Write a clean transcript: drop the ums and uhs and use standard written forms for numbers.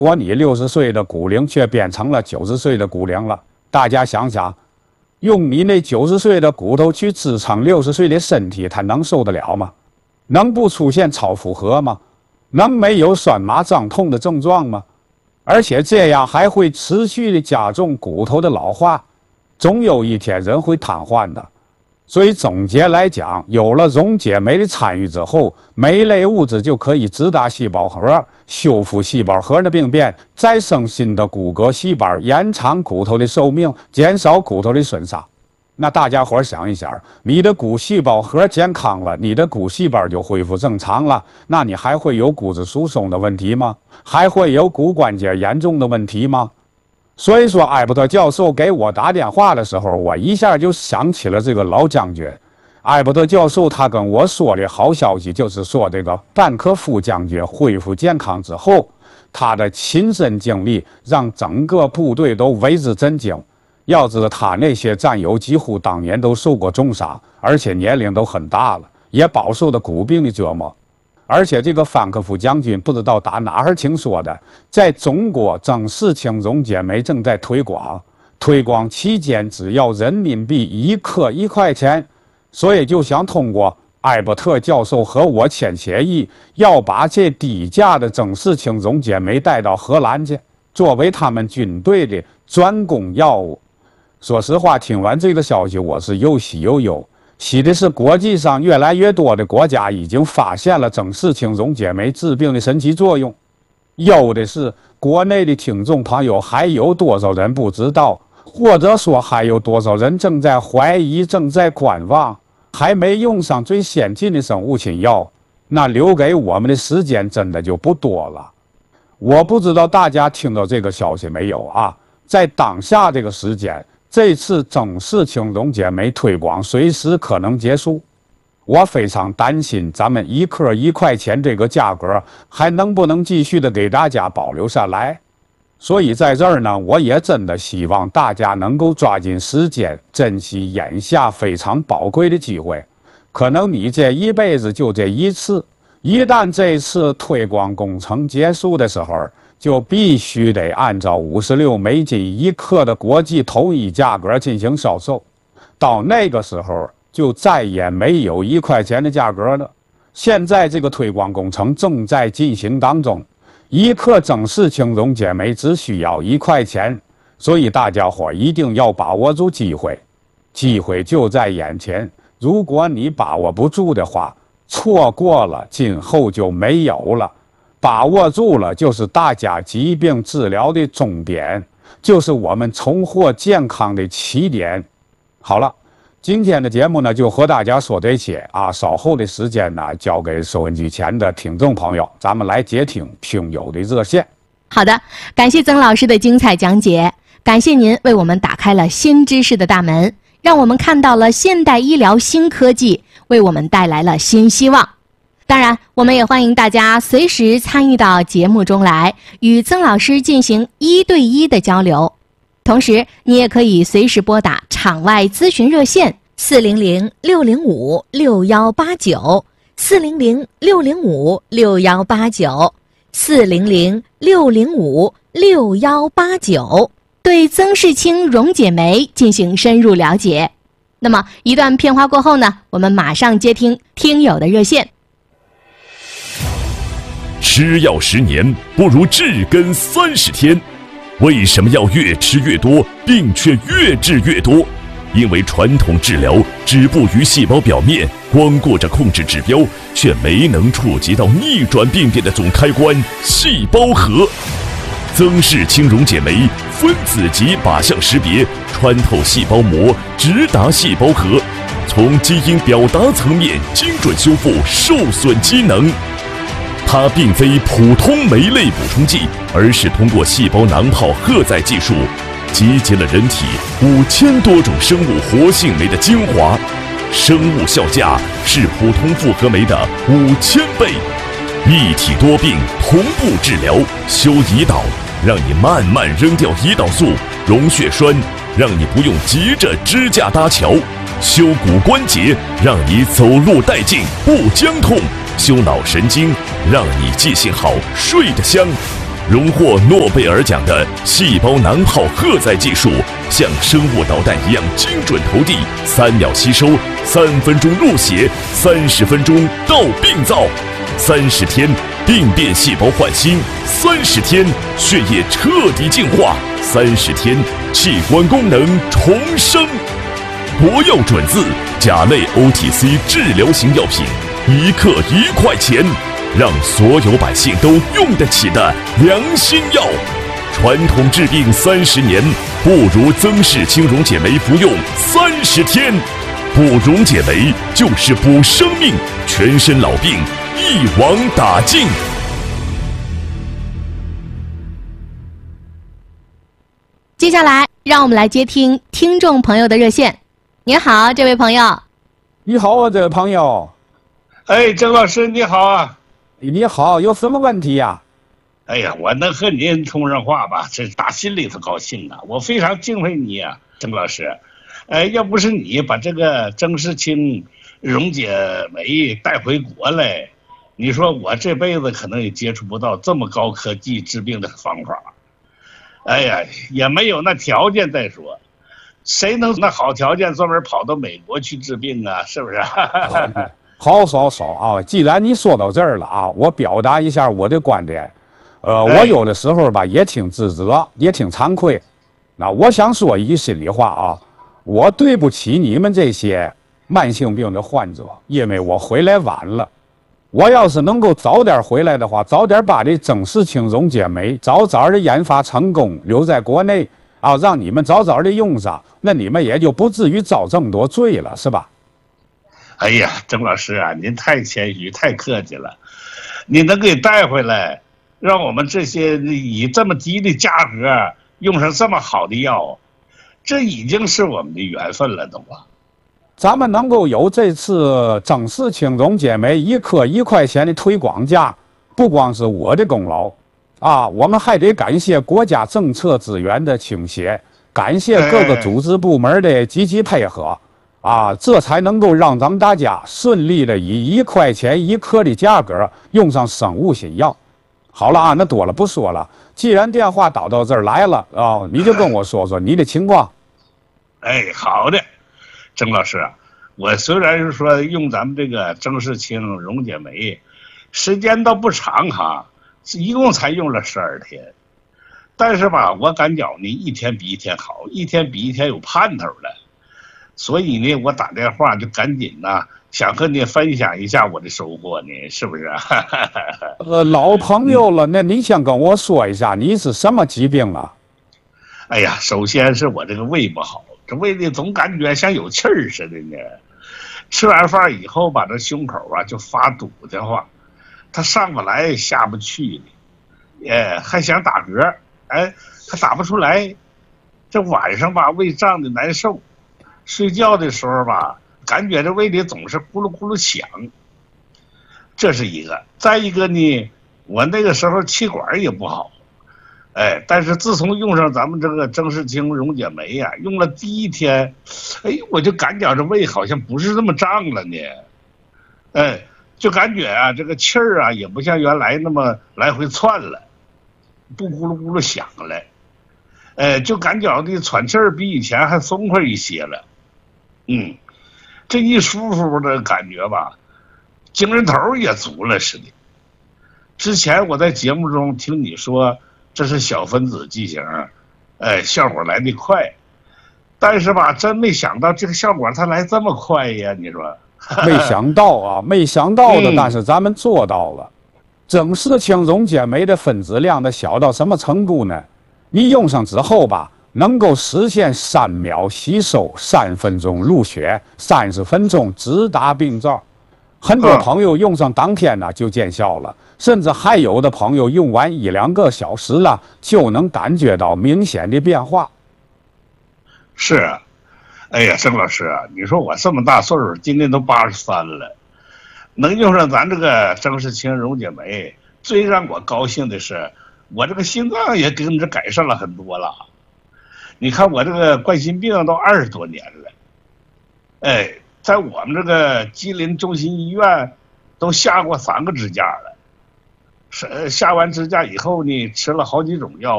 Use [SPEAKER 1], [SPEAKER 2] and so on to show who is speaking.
[SPEAKER 1] 果你60岁的骨龄却变成了90岁的骨龄了，大家想想，用你那90岁的骨头去支撑60岁的身体，它能受得了吗？能不出现超负荷吗？能没有酸麻胀痛的症状吗？而且这样还会持续的加重骨头的老化，总有一天人会瘫痪的。所以总结来讲，有了溶解酶的参与之后，酶类物质就可以直达细胞核，修复细胞核的病变，再生新的骨骼细胞，延长骨头的寿命，减少骨头的损伤。那大家伙想一想，你的骨细胞核健康了，你的骨细胞就恢复正常了，那你还会有骨质疏松的问题吗？还会有骨关节严重的问题吗？所以说，艾伯特教授给我打电话的时候，我一下就想起了这个老将军。艾伯特教授他跟我说的好消息，就是说这个范克夫将军恢复健康之后，他的亲身经历让整个部队都为之震惊。要知道，他那些战友几乎当年都受过重伤，而且年龄都很大了，也饱受的骨病的折磨。而且这个范克夫将军不知道打哪儿听说的，在中国正式性溶解酶正在推广，推广期间只要人民币1克1块钱，所以就想通过艾伯特教授和我签协议，要把这低价的正式性溶解酶带到荷兰去，作为他们军队的专供药物。说实话，听完这个消息，我是又喜又忧。喜的是，国际上越来越多的国家已经发现了正式性溶解酶治病的神奇作用。忧的是，国内的听众朋友还有多少人不知道，或者说还有多少人正在怀疑、正在观望，还没用上最先进的生物亲药，那留给我们的时间真的就不多了。我不知道大家听到这个消息没有啊？在当下这个时间，这次正式性溶解酶推广随时可能结束，我非常担心咱们1克1块钱这个价格还能不能继续的给大家保留下来。所以在这儿呢，我也真的希望大家能够抓紧时间，珍惜眼下非常宝贵的机会。可能你这一辈子就这一次，一旦这次推广工程结束的时候，就必须得按照56美金1克的国际统一价格进行销售，到那个时候就再也没有1块钱的价格了。现在这个推广工程正在进行当中，1克正式性溶解酶只需要1块钱，所以大家伙一定要把握住机会，机会就在眼前。如果你把握不住的话，错过了今后就没有了。把握住了，就是大家疾病治疗的终点，就是我们重获健康的起点。好了，今天的节目呢，就和大家说这些啊。稍后的时间呢，交给收音机前的听众朋友，咱们来接听听友的热线。
[SPEAKER 2] 好的，感谢曾老师的精彩讲解，感谢您为我们打开了新知识的大门，让我们看到了现代医疗新科技，为我们带来了新希望。当然，我们也欢迎大家随时参与到节目中来，与曾老师进行1对1的交流。同时，你也可以随时拨打场外咨询热线400-605-6189 400-605-6189 400-605-6189，对曾氏清溶解酶进行深入了解。那么一段片花过后呢，我们马上接听听友的热线。
[SPEAKER 3] 吃药10年不如治根30天，为什么要越吃越多，病却越治越多？因为传统治疗止步于细胞表面，光顾着控制指标，却没能触及到逆转病变的总开关——细胞核。曾氏清溶解酶分子级靶向识别，穿透细胞膜，直达细胞核，从基因表达层面精准修复受损机能。它并非普通酶类补充剂，而是通过细胞囊泡荷载技术，集结了人体5000多种生物活性酶的精华，生物效价是普通复合酶的5000倍。一体多病，同步治疗，修胰岛，让你慢慢扔掉胰岛素；溶血栓，让你不用急着支架搭桥；修骨关节，让你走路带劲不僵痛；修脑神经，让你记性好睡得香； 荣获诺贝尔奖的细胞囊泡荷载技术，像生物导弹一样精准投递，3秒吸收，3分钟入血，30分钟到病灶，30天病变细胞换新，30天血液彻底净化，30天器官功能重生。国药准字甲类 OTC 治疗型药品，1克1块钱，让所有百姓都用得起的良心药。传统治病30年，不如曾氏青溶解酶服用30天。补溶解酶就是补生命，全身老病一网打尽。
[SPEAKER 2] 接下来，让我们来接听听众朋友的热线。您好，这位朋友。
[SPEAKER 1] 你好啊，这位朋友。
[SPEAKER 4] 哎，郑老师你好啊。
[SPEAKER 1] 你好，有什么问题呀？
[SPEAKER 4] 哎呀，我能和您通上话吧，这打心里头高兴啊！我非常敬佩你啊，郑老师。要不是你把这个曾氏青溶解酶带回国来，你说我这辈子可能也接触不到这么高科技治病的方法。哎呀，也没有那条件再说。谁能那好条件专门跑到美国去治病啊？是不是？
[SPEAKER 1] 好啊！既然你说到这儿了啊，我表达一下我的观点。我有的时候吧也挺自责，也挺惭愧。那我想说一句心里话啊，我对不起你们这些慢性病的患者，因为我回来晚了。我要是能够早点回来的话，早点把这曾氏青溶解酶早的研发成功，留在国内啊，让你们早的用上，那你们也就不至于遭这么多罪了，是吧？
[SPEAKER 4] 哎呀，郑老师啊，您太谦虚，太客气了。你能给带回来，让我们这些以这么低的价格用上这么好的药，这已经是我们的缘分了，懂吧？
[SPEAKER 1] 咱们能够有这次曾氏青溶解酶1克1块钱的推广价，不光是我的功劳啊，我们还得感谢国家政策资源的倾斜，感谢各个组织部门的积极配合啊，这才能够让咱们大家顺利的以1块钱1克的价格用上生物新药。好了啊，那多了不说了。既然电话打到这儿来了啊，你就跟我说说你的情况。
[SPEAKER 4] 哎，好的，郑老师啊，我虽然是说用咱们这个曾氏青溶解酶，时间倒不长哈，一共才用了12天，但是吧，我感觉你一天比一天好，一天比一天有盼头了。所以呢，我打电话就赶紧呐，想和你分享一下我的收获呢，是不是？
[SPEAKER 1] 老朋友了，那你先跟我说一下，你是什么疾病了？
[SPEAKER 4] 哎呀，首先是我这个胃不好，这胃里总感觉像有气儿似的呢。吃完饭以后吧，这胸口啊就发堵的慌，它上不来下不去的，还想打嗝，它打不出来。这晚上吧，胃胀的难受。睡觉的时候吧，感觉这胃里总是咕噜咕噜响，这是一个。再一个呢，我那个时候气管也不好，但是自从用上咱们这个曾氏青溶解酶呀，用了第1天，我就感觉这胃好像不是那么胀了呢，就感觉啊，这个气儿啊也不像原来那么来回窜了，不咕噜咕噜响了，就感觉的喘气儿比以前还松快一些了。这一舒服的感觉吧，精神头也足了似的。之前我在节目中听你说这是小分子剂型，效果来得快，但是吧，真没想到这个效果它来这么快呀！你说？
[SPEAKER 1] 没想到啊，没想到的，但是咱们做到了。曾氏青溶解酶的分子量的小到什么程度呢？你用上之后吧，能够实现3秒吸收，3分钟入血，30分钟直达病灶。很多朋友用上当天呢就见效了，甚至还有的朋友用完1、2个小时了就能感觉到明显的变化。
[SPEAKER 4] 是啊，哎呀，郑老师啊，你说我这么大岁数，今年都83了，能用上咱这个曾氏青溶解酶，最让我高兴的是，我这个心脏也跟着改善了很多了。你看我这个冠心病都20多年了，在我们这个吉林中心医院都下过3个支架了， 下完支架以后呢，吃了好几种药。